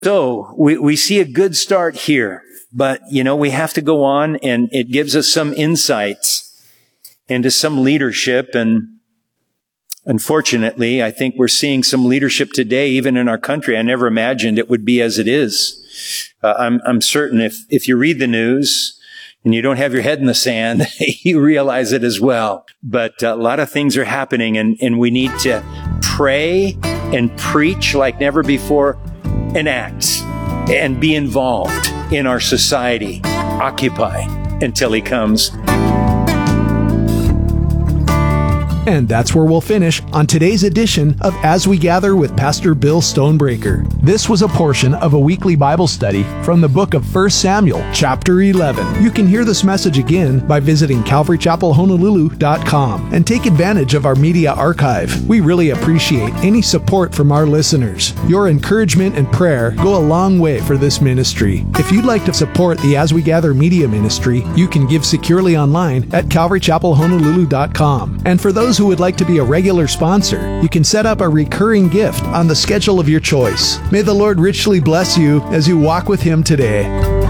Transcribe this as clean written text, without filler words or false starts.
So we see a good start here, but we have to go on, and it gives us some insights into some leadership. And unfortunately, I think we're seeing some leadership today, even in our country. I never imagined it would be as it is. I'm certain if you read the news and you don't have your head in the sand, you realize it as well. But a lot of things are happening, and we need to pray and preach like never before, and act and be involved in our society. Occupy until he comes. And that's where we'll finish on today's edition of As We Gather with Pastor Bill Stonebreaker. This was a portion of a weekly Bible study from the book of 1 Samuel, chapter 11. You can hear this message again by visiting CalvaryChapelHonolulu.com and take advantage of our media archive. We really appreciate any support from our listeners. Your encouragement and prayer go a long way for this ministry. If you'd like to support the As We Gather media ministry, you can give securely online at CalvaryChapelHonolulu.com. And for those who would like to be a regular sponsor, you can set up a recurring gift on the schedule of your choice. May the Lord richly bless you as you walk with Him today.